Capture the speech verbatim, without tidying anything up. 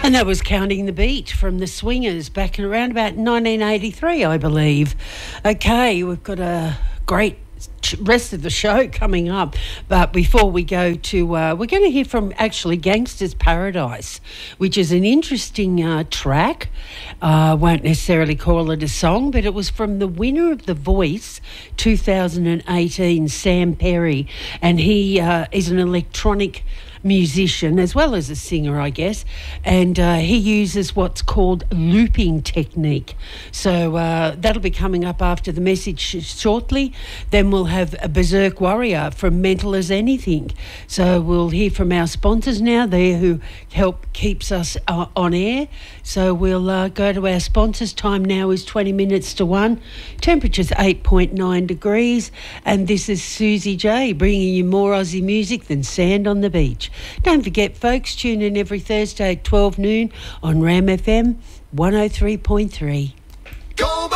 And that was Counting the Beat from the Swingers back in around about nineteen eighty-three, I believe. Okay, we've got a great rest of the show coming up, but before we go to uh, we're going to hear from actually Gangster's Paradise, which is an interesting uh, track. I uh, won't necessarily call it a song, but it was from the winner of The Voice two thousand eighteen, Sam Perry, and he uh, is an electronic musician as well as a singer, I guess, and uh, he uses what's called looping technique. So uh, that'll be coming up after the message sh- shortly. Then we'll have a Berserk Warrior from Mental as Anything. So we'll hear from our sponsors now there who help keeps us uh, on air. So we'll uh, go to our sponsors. Time now is twenty minutes to one. Temperature's eight point nine degrees, and this is Susie J bringing you more Aussie music than sand on the beach. Don't forget, folks, tune in every Thursday at twelve noon on Ram F M one oh three point three.